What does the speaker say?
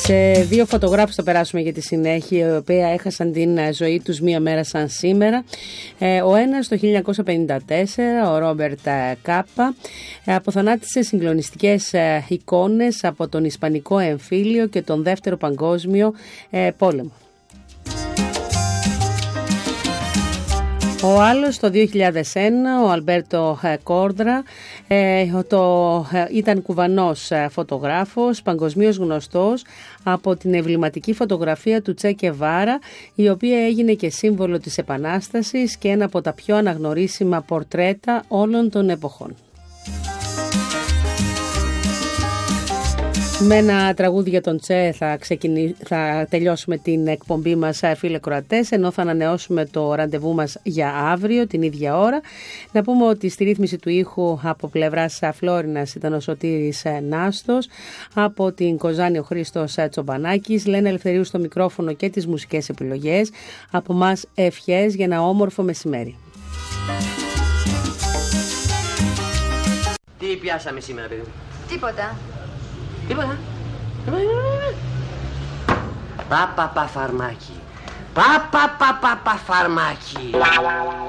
Σε δύο φωτογράφους θα περάσουμε για τη συνέχεια, οι οποίοι έχασαν την ζωή τους μία μέρα σαν σήμερα. Ο ένας το 1954, ο Ρόμπερτ Κάπα, αποθανάτησε συγκλονιστικές εικόνες από τον Ισπανικό εμφύλιο και τον Δεύτερο Παγκόσμιο Πόλεμο. Ο άλλος το 2001, ο Αλμπέρτο Κόρντρα, ήταν κουβανός φωτογράφος, παγκοσμίως γνωστός από την εμβληματική φωτογραφία του Τσε Γκεβάρα, η οποία έγινε και σύμβολο της Επανάστασης και ένα από τα πιο αναγνωρίσιμα πορτρέτα όλων των εποχών. Με ένα τραγούδι για τον Τσε θα τελειώσουμε την εκπομπή μας, φίλε Κροατές, ενώ θα ανανεώσουμε το ραντεβού μας για αύριο την ίδια ώρα. Να πούμε ότι στη ρύθμιση του ήχου από πλευράς Φλόρινας ήταν ο Σωτήρης Νάστος, από την Κοζάνη ο Χρήστος Τσομπανάκης, Λένα Ελευθερίου στο μικρόφωνο και τις μουσικές επιλογές. Από μας ευχές για ένα όμορφο μεσημέρι. Τι πιάσαμε σήμερα, παιδί μου? Τίποτα. Τίποτα. Παπαπα φαρμάκι. Παπαπα φαρμάκι.